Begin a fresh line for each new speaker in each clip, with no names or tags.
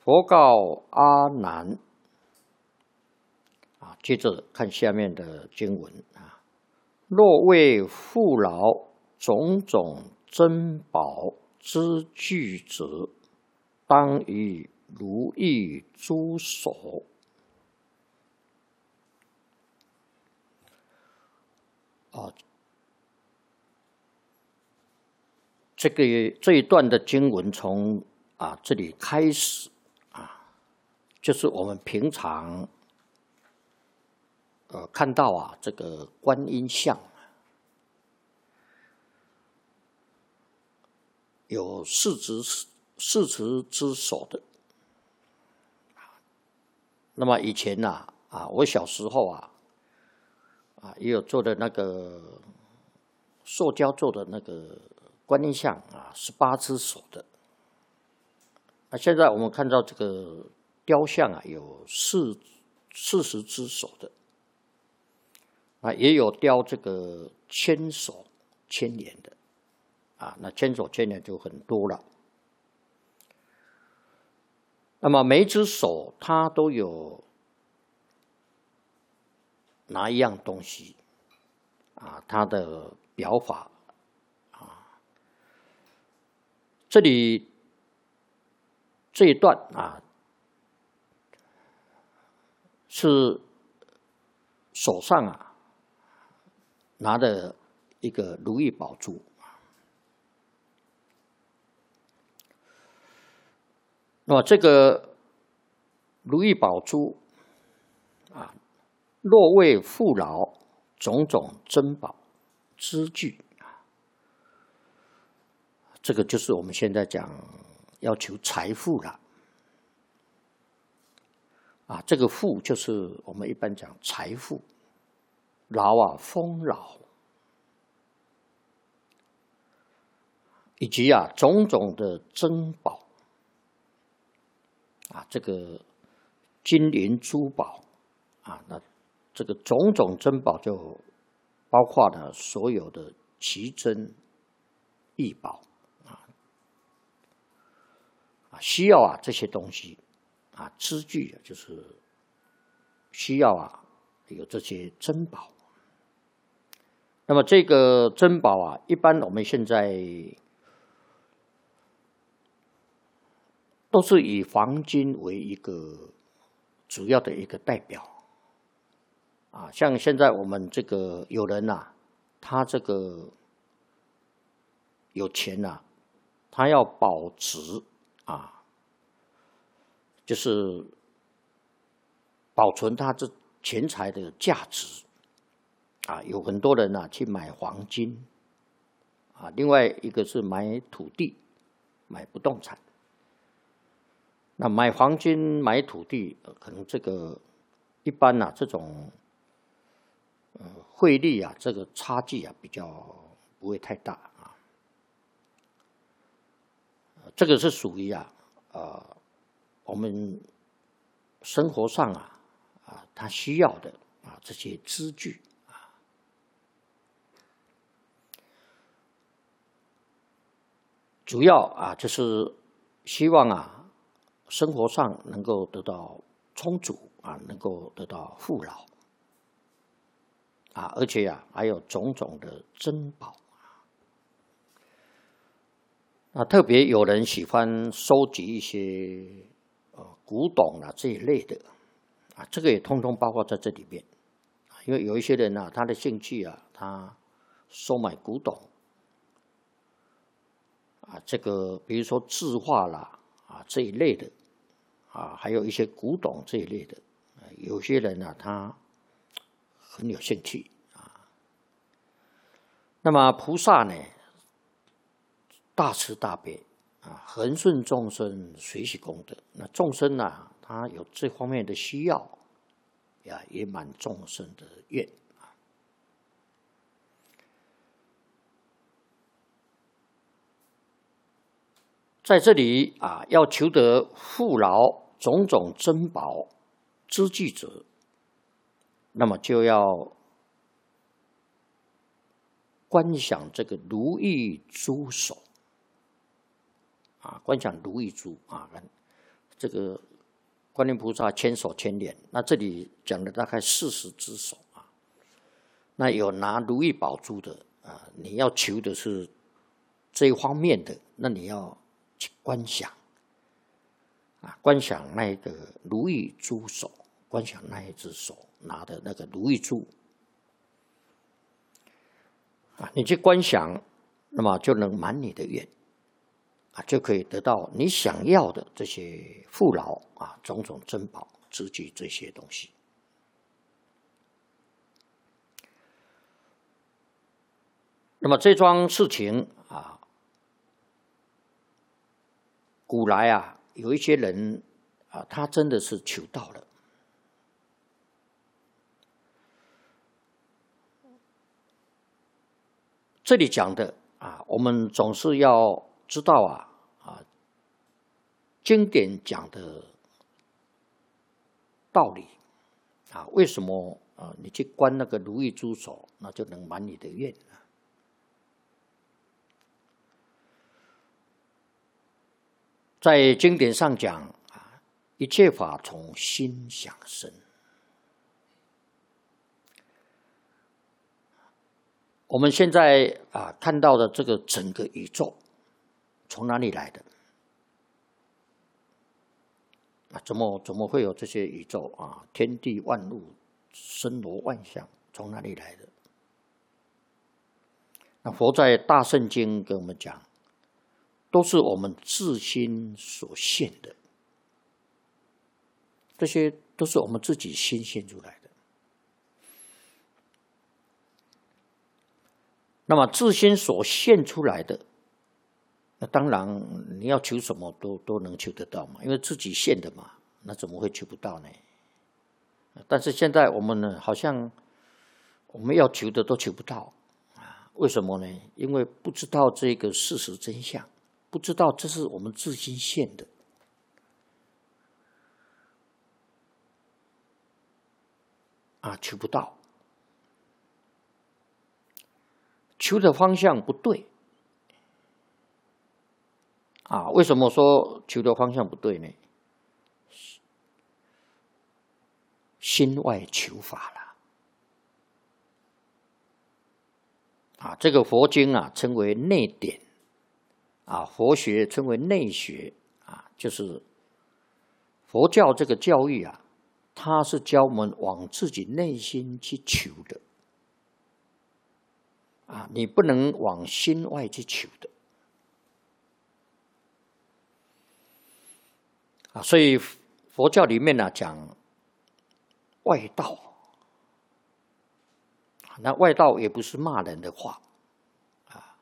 佛告阿难接着看下面的经文若为富饶种种珍宝之具者，当以如意珠手。这一段的经文从这里开始就是我们平常看到这个观音像有四持之手的。那么以前我小时候也有做的那个塑胶做的那个观音像18只手的。现在我们看到这个雕像有40只手的。也有雕这个千手千眼的那千手千眼就很多了。那么每一只手它都有拿一样东西它的表法这里这一段是手上拿的一个如意宝珠。那么这个如意宝珠若为富饶种种珍宝之具，这个就是我们现在讲要求财富了这个富就是我们一般讲财富，饶丰饶，以及种种的珍宝这个金银珠宝那这个种种珍宝就包括了所有的奇珍异宝需要这些东西支具就是需要有这些珍宝。那么这个珍宝一般我们现在都是以黄金为一个主要的一个代表像现在我们这个有人他这个有钱他要保值就是保存他这钱财的价值有很多人去买黄金另外一个是买土地买不动产。那买黄金买土地可能这个一般这种汇率这个差距比较不会太大这个是属于我们生活上他需要的这些支具主要就是希望生活上能够得到充足能够得到富饶而且还有种种的珍宝特别有人喜欢收集一些古董这一类的这个也通通包括在这里面。因为有一些人他的兴趣他收买古董这个比如说字画啦这一类的还有一些古董这一类的有些人他很有兴趣那么菩萨呢大慈大悲恒顺众生随喜功德。那众生他有这方面的需要也满众生的愿在这里要求得富饶种种珍宝之具者，那么就要观想这个如意珠手观想如意珠这个观音菩萨千手千眼，那这里讲的大概40只手啊。那有拿如意宝珠的啊，你要求的是这一方面的，那你要去观想啊，观想那一个如意珠手，观想那一只手拿的那个如意珠啊，你去观想，那么就能满你的愿啊，就可以得到你想要的这些富饶啊，种种珍宝、资具这些东西。那么这桩事情啊，古来啊，有一些人啊，他真的是求到了。这里讲的啊，我们总是要知道经典讲的道理啊，为什么啊？你去观那个如意珠手，那就能满你的愿啊。在经典上讲啊，一切法从心想生。我们现在啊看到的这个整个宇宙，从哪里来的？啊，怎么会有这些宇宙啊？天地万物，森罗万象，从哪里来的？那佛在大圣经跟我们讲，都是我们自心所现的，这些都是我们自己心现出来的。那么自心所现出来的，那当然你要求什么都能求得到嘛，因为自己现的嘛，那怎么会求不到呢？但是现在我们呢，好像我们要求的都求不到啊？为什么呢？因为不知道这个事实真相，不知道这是我们自心现的啊，求不到。求的方向不对啊？为什么说求的方向不对呢？心外求法了啊！这个佛经啊称为内典啊，佛学称为内学啊，就是佛教这个教育啊，它是教我们往自己内心去求的。啊，你不能往心外去求的啊，所以佛教里面呢讲外道，那外道也不是骂人的话啊。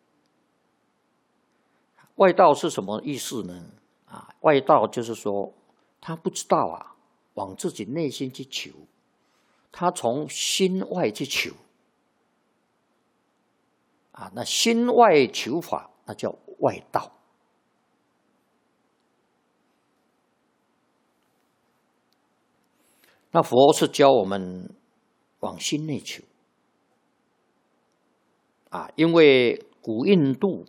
外道是什么意思呢？啊，外道就是说他不知道啊，往自己内心去求，他从心外去求。啊，那心外求法，那叫外道。那佛是教我们往心内求啊，因为古印度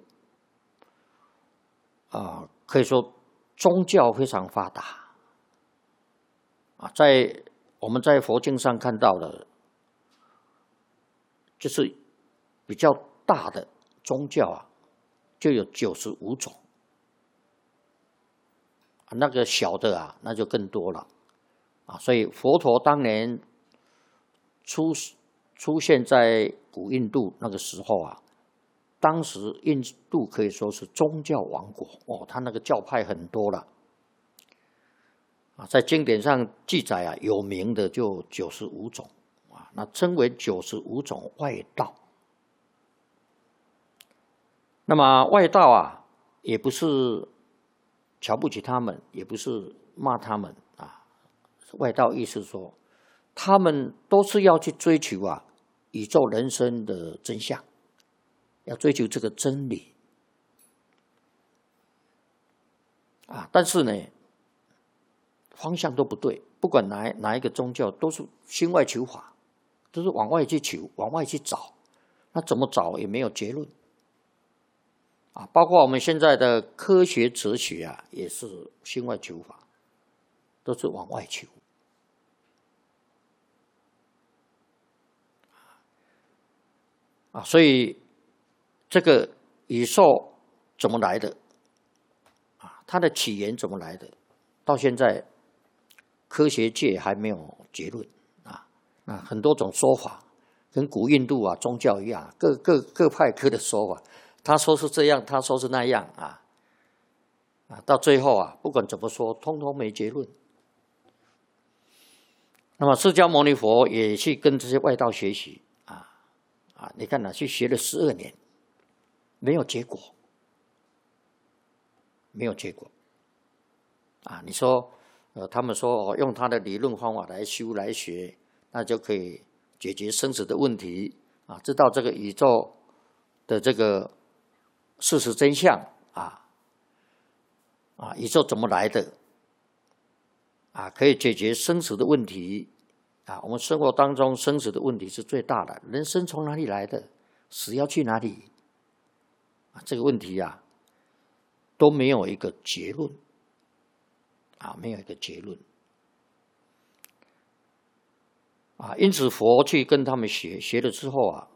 啊，可以说宗教非常发达啊，我们在佛经上看到的，就是比较大的宗教啊，就有95种，那个小的啊，那就更多了啊。所以佛陀当年出现在古印度那个时候啊，当时印度可以说是宗教王国哦，他那个教派很多了啊，在经典上记载啊，有名的就95种啊，那称为95种外道。那么外道啊，也不是瞧不起他们，也不是骂他们啊。外道意思说，他们都是要去追求啊宇宙人生的真相，要追求这个真理啊。但是呢，方向都不对，不管哪一个宗教，都是心外求法，都是往外去求，往外去找。那怎么找也没有结论。 啊，包括我们现在的科学哲学啊，也是心外求法，都是往外求。啊，所以这个宇宙怎么来的？啊，它的起源怎么来的？到现在科学界还没有结论啊。那很多种说法，跟古印度啊宗教一样，各派各的说法。他说是这样，他说是那样啊。到最后啊，不管怎么说，通通没结论。那么释迦牟尼佛也去跟这些外道学习你看去学了12年，没有结果，没有结果。你说，他们说用他的理论方法来修来学，那就可以解决生死的问题知道这个宇宙的这个事实真相宇宙怎么来的可以解决生死的问题我们生活当中生死的问题是最大的，人生从哪里来的，死要去哪里这个问题都没有一个结论没有一个结论因此佛去跟他们学了之后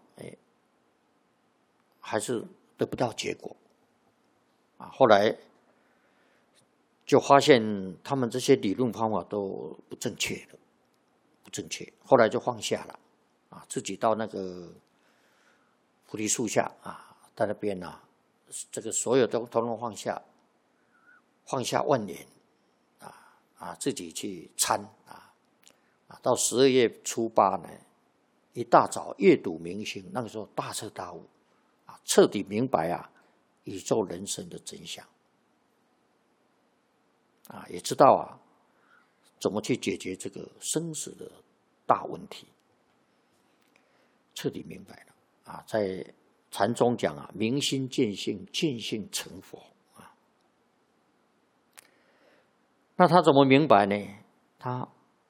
还是得不到结果后来就发现他们这些理论方法都不正确了，不正确。后来就放下了自己到那个菩提树下在那边这个所有都统统放下，放下万年自己去参到12月初8呢，一大早阅读明星，那个时候大彻大悟彻底明白宇宙人生的真相也知道怎么去解决这个生死的大问题，彻底明白了在禅宗讲明心见性，见性成佛那他怎么明白呢？他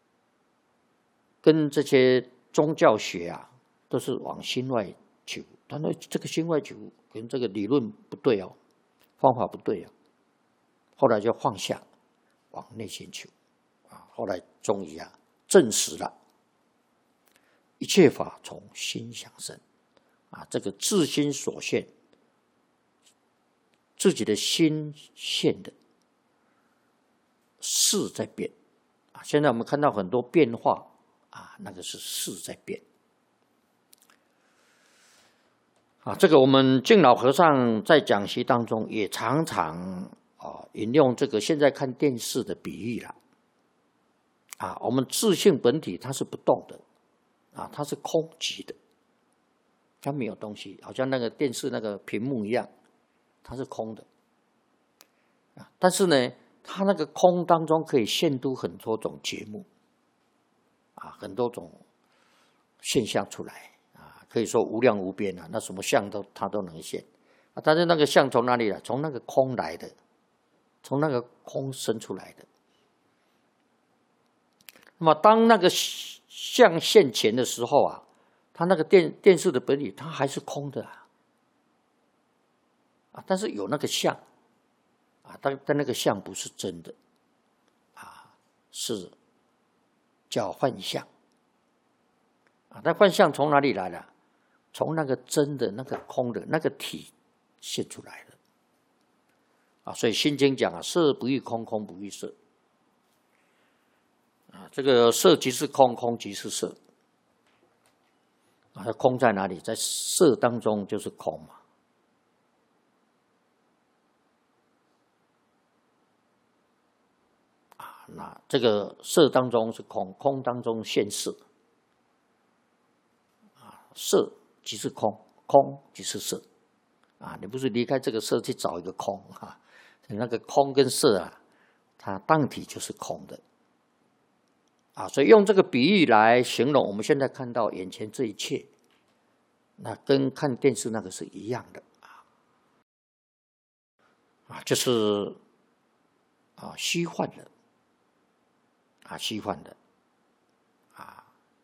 跟这些宗教学都是往心外求，但是这个心外求跟这个理论不对方法不对后来就放下，往内心求后来终于证实了一切法从心想生这个自心所现，自己的心现的事在变现在我们看到很多变化那个是事在变这个我们净老和尚在讲习当中也常常引用这个现在看电视的比喻了我们自性本体它是不动的它是空寂的，它没有东西，好像那个电视那个屏幕一样，它是空的但是呢它那个空当中可以现出很多种节目很多种现象出来可以说无量无边那什么相它都能现但是那个相从哪里来？从那个空来的，从那个空生出来的。那么当那个相现前的时候它那个电视的本体它还是空的但是有那个相但那个相不是真的是叫幻象那幻象从哪里来的？从那个真的那个空的那个体现出来的所以心经讲色不异空，空不异色这个色即是空，空即是色空在哪里？在色当中就是空嘛那这个色当中是空，空当中现色色即是空，空即是色你不是离开这个色去找一个空那个空跟色它当体就是空的所以用这个比喻来形容我们现在看到眼前这一切，那跟看电视那个是一样的就是虚幻的虚幻的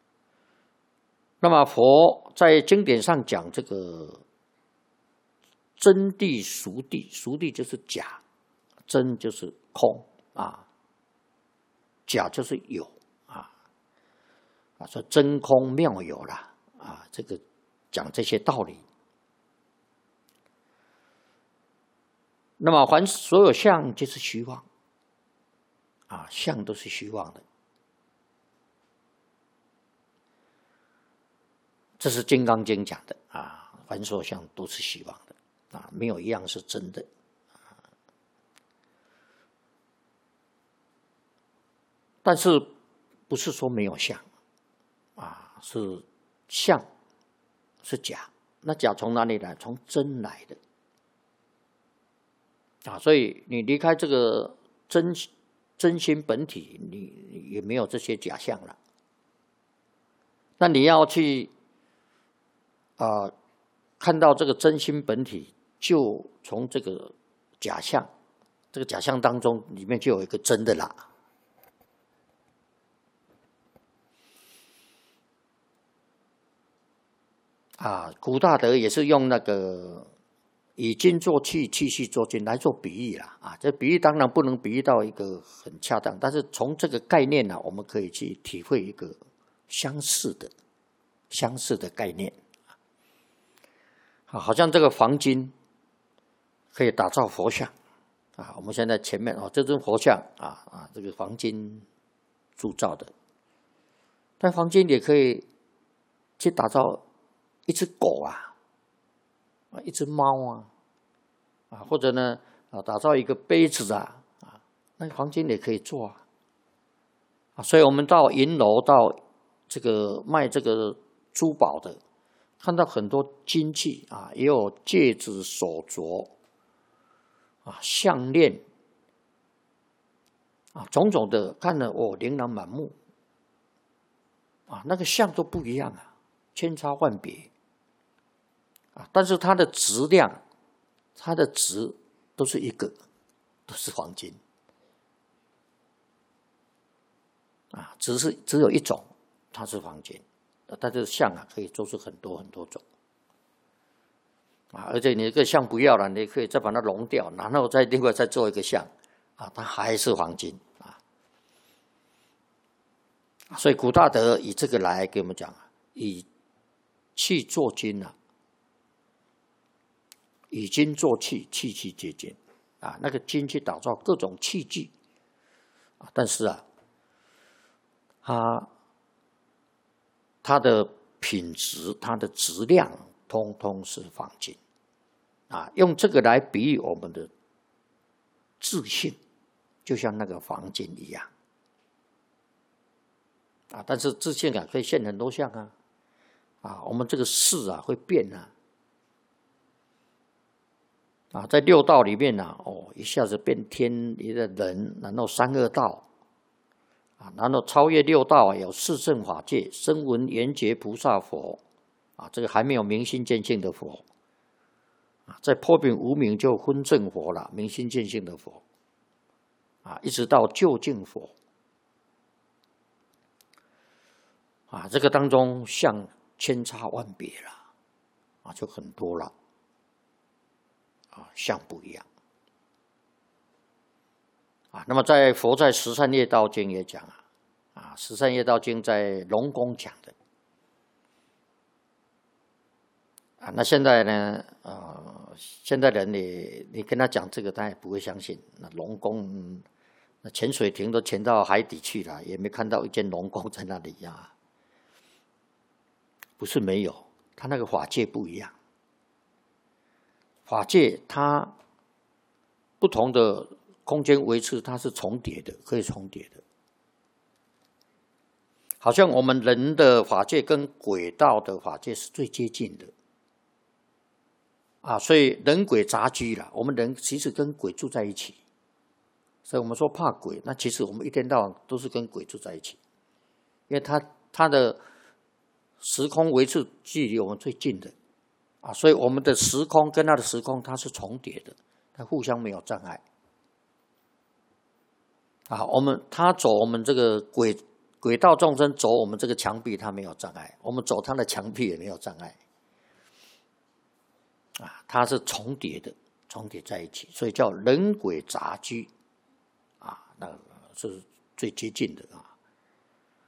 那么佛在经典上讲这个真谛、俗谛，俗谛就是假，真就是空啊，假就是有啊，说真空妙有啦啊，这个讲这些道理。那么凡所有相就是虚妄啊，相都是虚妄的。这是《金刚经》讲的啊，凡所有相都是虚妄的啊，没有一样是真的。但是不是说没有相啊？是相是假，那假从哪里来？从真来的啊！所以你离开这个真心本体，你也没有这些假象了。那你要去看到这个真心本体，就从这个假象，这个假象当中里面就有一个真的啦。古大德也是用那个以金做器，器系做金来做比喻啦。这比喻当然不能比喻到一个很恰当，但是从这个概念我们可以去体会一个相似的概念。好像这个黄金可以打造佛像我们现在前面这尊佛像这个黄金铸造的，但黄金也可以去打造一只狗一只猫或者呢打造一个杯子那黄金也可以做所以我们到银楼，到这个卖这个珠宝的，看到很多金器也有戒指、手镯项链种种的，看了琳琅满目那个像都不一样千差万别但是它的质量，它的值都是一个，都是黄金只有一种，它是黄金，但是像可以做出很多很多种而且你这个像不要了，你可以再把它熔掉，然后再另外再做一个像它还是黄金所以古大德以这个来给我们讲以器作金以金做器，器器皆金那个金去打造各种器具但是它的品质、它的质量通通是黄金用这个来比喻我们的自信，就像那个黄金一样但是自信可以现很多相我们这个事会变在六道里面一下子变天一个人，然后三恶道然后超越六道有四正法界，声闻缘觉菩萨佛这个还没有明心见性的佛在破饼无明就分正佛了，明心见性的佛一直到究竟佛这个当中相千差万别了就很多了相不一样那么佛在十善业道经也讲十善业道经在龙宫讲的那现在呢现在人你跟他讲这个，他也不会相信。那龙宫那潜水艇都潜到海底去了，也没看到一间龙宫在那里不是没有，他那个法界不一样。法界它不同的空间维次，它是重叠的，可以重叠的。好像我们人的法界跟鬼道的法界是最接近的所以人鬼杂居了。我们人其实跟鬼住在一起，所以我们说怕鬼，那其实我们一天到晚都是跟鬼住在一起，因为他的时空维次距离我们最近的所以我们的时空跟他的时空它是重叠的，它互相没有障碍他走我们这个轨道众生走我们这个墙壁，他没有障碍；我们走他的墙壁也没有障碍它是重叠的，重叠在一起，所以叫人鬼杂居，那是最接近的啊。